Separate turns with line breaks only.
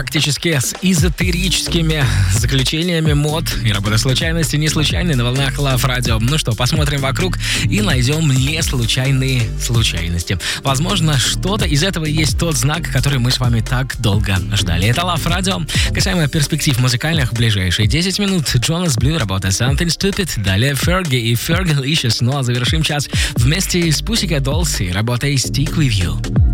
практически с эзотерическими заключениями мод и работа случайности не случайной на волнах Love Radio. Ну что, посмотрим вокруг и найдем не случайные случайности. Возможно, что-то из этого и есть тот знак, который мы с вами так долго ждали. Это Love Radio. Касаемо перспектив музыкальных в ближайшие 10 минут. Джонас Блю, работа Something Stupid. Далее Fergie и Fergalicious. Ну а завершим час вместе с Pussycat Dolls и работой Stick With You.